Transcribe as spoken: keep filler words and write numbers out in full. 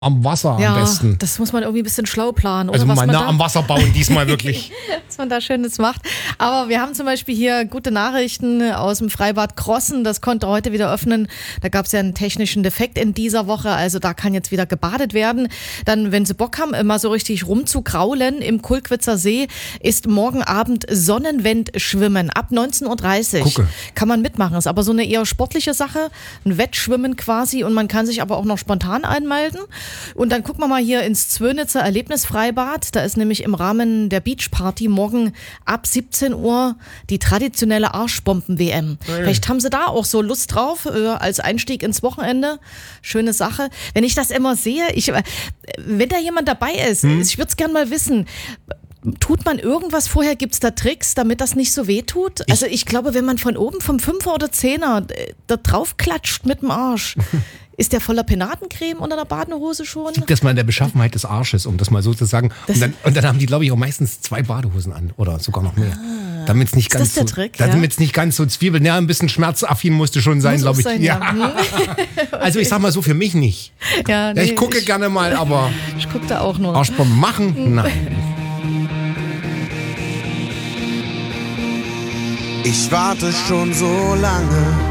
am Wasser ja, am besten. Das muss man irgendwie ein bisschen schlau planen. Oder Also was mal man nah da, am Wasser bauen, diesmal wirklich. was man da Schönes macht. Aber wir haben zum Beispiel hier gute Nachrichten aus dem Freibad Krossen. Das konnte heute wieder öffnen. Da gab es ja einen technischen Defekt in dieser Woche. Also da kann jetzt wieder gebadet werden. Dann, wenn Sie Bock haben, mal so richtig rumzukraulen im Kulkwitzer See, ist morgen Abend Sonnenwendschwimmen ab neunzehn Uhr dreißig. Gucke. Kann man mitmachen. Ist aber so eine eher sportliche Sache. Ein Wettschwimmen quasi. Und man kann sich aber auch noch spontan einmelden. Und dann gucken wir mal hier ins Zwönitzer Erlebnisfreibad. Da ist nämlich im Rahmen der Beachparty morgen ab siebzehn Uhr die traditionelle Arschbomben-W M. Hey. Vielleicht haben Sie da auch so Lust drauf, äh, als Einstieg ins Wochenende. Schöne Sache. Wenn ich das immer sehe, ich, äh, wenn da jemand dabei ist, hm? ich würde es gerne mal wissen, tut man irgendwas vorher? Gibt es da Tricks, damit das nicht so weh tut? Ich also ich glaube, wenn man von oben vom Fünfer oder Zehner äh, da drauf klatscht mit dem Arsch, ist der voller Penatencreme unter der Badehose schon? Liegt das mal in der Beschaffenheit des Arsches, um das mal so zu sagen. Und dann, und dann haben die, glaube ich, auch meistens zwei Badehosen an oder sogar noch mehr. Ah, damit es nicht, ist so, ja? nicht ganz so Zwiebeln, ja, ein bisschen schmerzaffin musste schon sein, glaube ich. Sein, ja. Ja. Also ich sag mal so, für mich nicht. Ja, nee, ja, ich gucke ich, gerne mal, aber ich gucke da auch nur. Arschbomben machen? Nein. Ich warte schon so lange